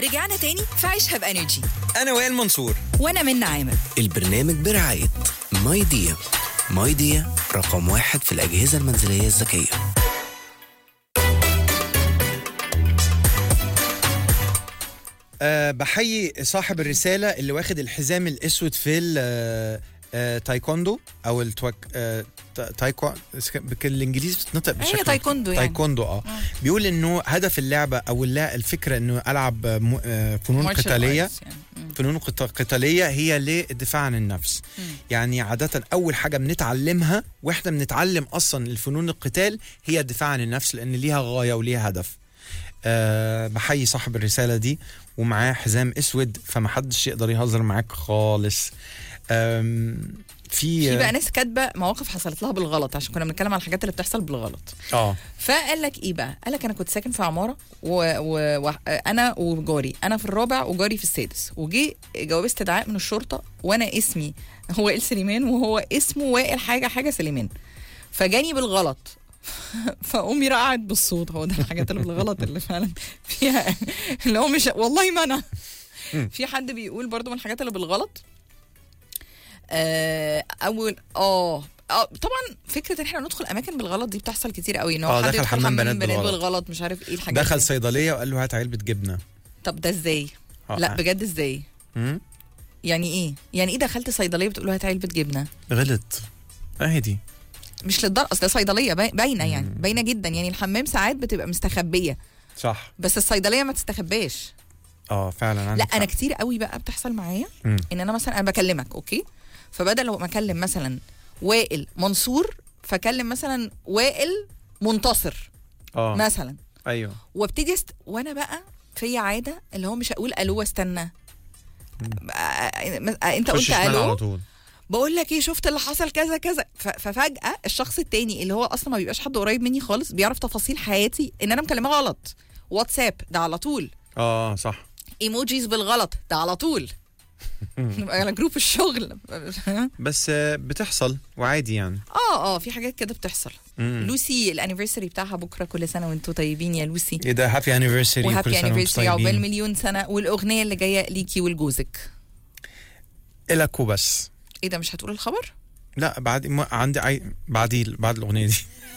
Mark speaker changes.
Speaker 1: رجعنا تاني في عيشها بانرجي.
Speaker 2: انا وائل منصور
Speaker 1: وانا منى عامر.
Speaker 3: البرنامج برعاية مايديا. مايديا رقم 1 في الأجهزة المنزلية الذكية.
Speaker 2: بحيي صاحب الرسالة اللي واخد الحزام الأسود في التايكوندو أو بالإنجليزي بتتنطق بشكل
Speaker 1: هي تايكوندو يعني.
Speaker 2: تايكوندو بيقول إنه هدف اللعبة أو الفكرة إنه ألعب فنون قتالية يعني. فنون قتالية هي للدفاع عن النفس. يعني عادة أول حاجة بنتعلمها وإحنا بنتعلم أصلا الفنون القتال هي الدفاع عن النفس، لأن ليها غاية وليها هدف. بحيي صاحب الرسالة دي ومعاه حزام اسود، فمحدش يقدر يهزر معاك خالص.
Speaker 1: في بقى ناس كاتبه مواقف حصلت لها بالغلط، عشان كنا بنتكلم عن الحاجات اللي بتحصل بالغلط. فقال لك ايه بقى؟ قال لك انا كنت ساكن في عماره وانا وجاري، انا في الرابع وجاري في السادس، وجي جواب استدعاء من الشرطه وانا اسمي هو وائل سليمان وهو اسمه وائل حاجه سليمان، فجاني بالغلط فأمي رقعت بالصوت. هو ده الحاجات اللي بالغلط اللي فعلا فيها اللي هو مش والله ما أنا. في حد بيقول برضو من الحاجات اللي بالغلط أول طبعا فكرة ان احنا ندخل اماكن بالغلط دي بتحصل كتير قوي، انه حد يدخل حمام بنات بالغلط مش عارف ايه الحاجات.
Speaker 2: دخل صيدلية وقال له هات علبة جبنة.
Speaker 1: طب ده ازاي؟ لا بجد ازاي؟ يعني ايه دخلت صيدلية بتقول له هات علبة جبنة؟
Speaker 2: غلط اهدي، مش
Speaker 1: للدرجه، اصل صيدليه باينه يعني باينه جدا. يعني الحمام ساعات بتبقى مستخبيه
Speaker 2: صح،
Speaker 1: بس الصيدليه ما تستخباش.
Speaker 2: فعلا.
Speaker 1: لا انا كتير قوي بقى بتحصل معايا ان انا مثلا انا بكلمك اوكي، فبدل ما اكلم مثلا وائل منصور فاكلم مثلا وائل منتصر مثلا.
Speaker 2: ايوه،
Speaker 1: وابتدي وانا بقى في عاده اللي هو مش هقول الو واستنى. انت قلت الو بقول لك ايه، شفت اللي حصل كذا كذا، ففجأة الشخص التاني اللي هو اصلا ما بيبقاش حد قريب مني خالص بيعرف تفاصيل حياتي ان انا مكلمه غلط. واتساب ده على طول،
Speaker 2: صح.
Speaker 1: ايموجيز بالغلط ده على طول. نبقى على جروب الشغل
Speaker 2: بس بتحصل وعادي يعني.
Speaker 1: في حاجات كده بتحصل. لوسي الانيفرساري بتاعها بكره، كل سنه وانتم طيبين يا لوسي.
Speaker 2: ايه ده، هابي انيفرساري
Speaker 1: وهابي انيفرساري عقبال مليون سنه. والاغنيه اللي جايه ليكي ولجوزك
Speaker 2: إلك وبس.
Speaker 1: ايه ده، مش هتقول الخبر؟
Speaker 2: لا بعد عندي بعد الاغنيه دي